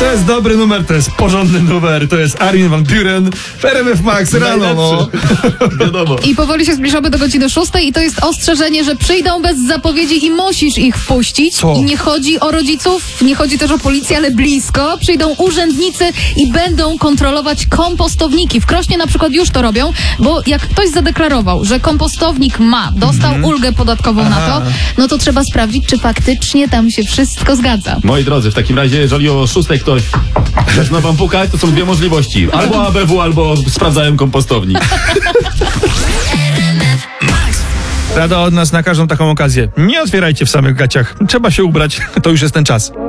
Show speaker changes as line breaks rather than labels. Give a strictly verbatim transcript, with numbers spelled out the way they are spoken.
To jest dobry numer, to jest porządny numer, to jest Armin van Buuren w R M F Max rano, no.
Wiadomo.
I powoli się zbliżamy do godziny szóstej i to jest ostrzeżenie, że przyjdą bez zapowiedzi i musisz ich wpuścić.
Co?
I nie chodzi o rodziców, nie chodzi też o policję, ale blisko. Przyjdą urzędnicy i będą kontrolować kompostowniki. W Krośnie na przykład już to robią, bo jak ktoś zadeklarował, że kompostownik ma, dostał
Mhm.
ulgę podatkową
Aha.
na to, no to trzeba sprawdzić, czy faktycznie tam się wszystko zgadza.
Moi drodzy, w takim razie, jeżeli o szóstej ktoś zaczyna wam pukać, to są dwie możliwości. Albo A B W, albo sprawdzałem kompostownik.
Rada od nas na każdą taką okazję. Nie otwierajcie w samych gaciach. Trzeba się ubrać. To już jest ten czas.